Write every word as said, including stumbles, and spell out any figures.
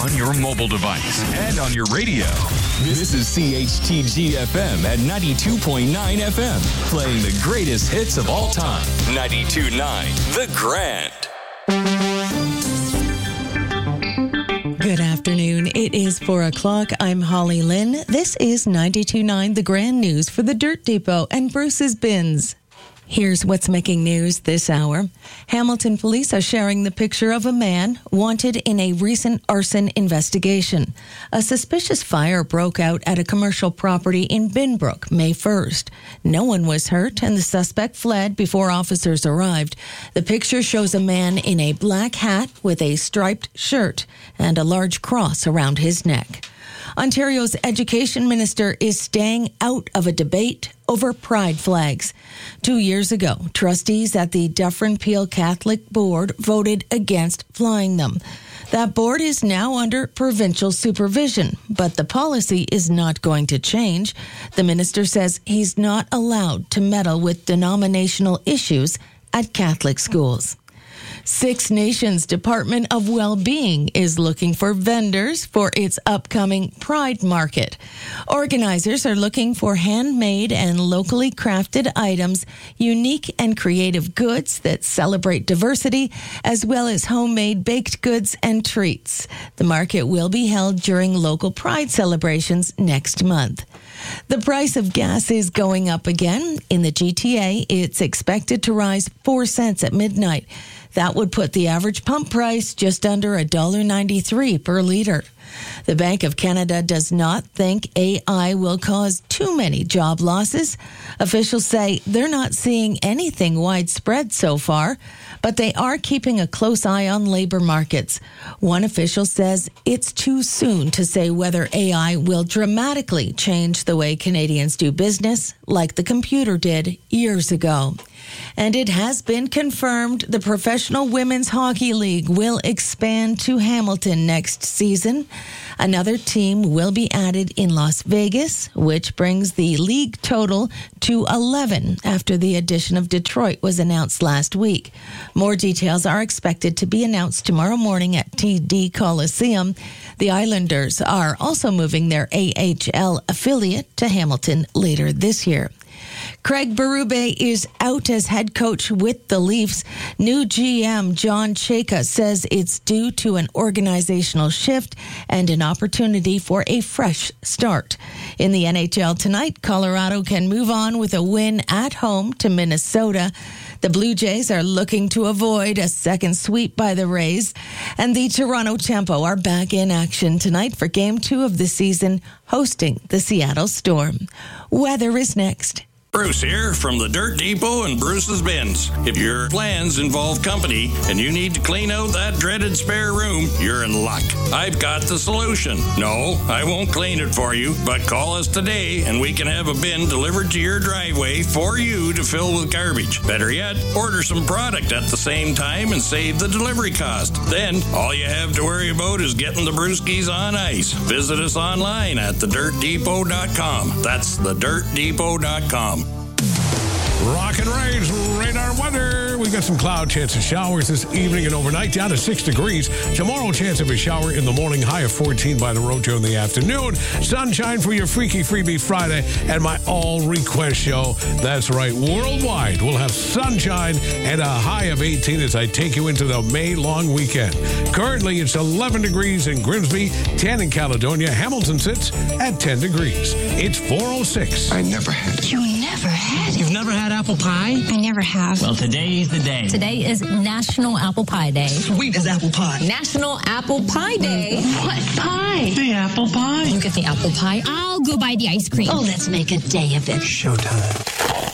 on your mobile device and on your radio. This is C H T G F M at ninety-two point nine F M, playing the greatest hits of all time. ninety-two point nine The Grand. Good afternoon. It is four o'clock. I'm Holly Lynn. This is ninety-two point nine The Grand News for the Dirt Depot and Bruce's Bins. Here's what's making news this hour. Hamilton police are sharing the picture of a man wanted in a recent arson investigation. A suspicious fire broke out at a commercial property in Binbrook May first. No one was hurt and the suspect fled before officers arrived. The picture shows a man in a black hat with a striped shirt and a large cross around his neck. Ontario's education minister is staying out of a debate over pride flags. Two years ago, trustees at the Dufferin Peel Catholic Board voted against flying them. That board is now under provincial supervision, but the policy is not going to change. The minister says he's not allowed to meddle with denominational issues at Catholic schools. Six Nations Department of Wellbeing is looking for vendors for its upcoming Pride Market. Organizers are looking for handmade and locally crafted items, unique and creative goods that celebrate diversity, as well as homemade baked goods and treats. The market will be held during local Pride celebrations next month. The price of gas is going up again. In the G T A, it's expected to rise four cents at midnight. That would put the average pump price just under one dollar ninety-three per litre. The Bank of Canada does not think A I will cause too many job losses. Officials say they're not seeing anything widespread so far, but they are keeping a close eye on labor markets. One official says it's too soon to say whether A I will dramatically change the way Canadians do business, like the computer did years ago. And it has been confirmed the Professional Women's Hockey League will expand to Hamilton next season. Another team will be added in Las Vegas, which brings the league total to eleven after the addition of Detroit was announced last week. More details are expected to be announced tomorrow morning at T D Coliseum. The Islanders are also moving their A H L affiliate to Hamilton later this year. Craig Berube is out as head coach with the Leafs. New G M John Chayka says it's due to an organizational shift and an opportunity for a fresh start. In the N H L tonight, Colorado can move on with a win at home to Minnesota. The Blue Jays are looking to avoid a second sweep by the Rays. And the Toronto Tempo are back in action tonight for Game two of the season, hosting the Seattle Storm. Weather is next. Bruce here from the Dirt Depot and Bruce's Bins. If your plans involve company and you need to clean out that dreaded spare room, you're in luck. I've got the solution. No, I won't clean it for you, but call us today and we can have a bin delivered to your driveway for you to fill with garbage. Better yet, order some product at the same time and save the delivery cost. Then, all you have to worry about is getting the brewskis on ice. Visit us online at the dirt depot dot com. That's the dirt depot dot com. Rock and Rays radar weather. We've got some cloud, chance of showers this evening and overnight, down to six degrees. Tomorrow, chance of a shower in the morning, high of fourteen by the Rojo in the afternoon. Sunshine for your Freaky Freebie Friday and my all request show. That's right, worldwide. We'll have sunshine and a high of eighteen as I take you into the May long weekend. Currently, it's eleven degrees in Grimsby, ten in Caledonia. Hamilton sits at ten degrees. It's four oh six. I never had it. You never had it? You've never had apple pie? I never have. Well, today's the day. Today is National Apple Pie Day. Sweet as apple pie. National Apple Pie Day. What pie? The apple pie. You get the apple pie. I'll go buy the ice cream. Oh, let's make a day of it. Showtime.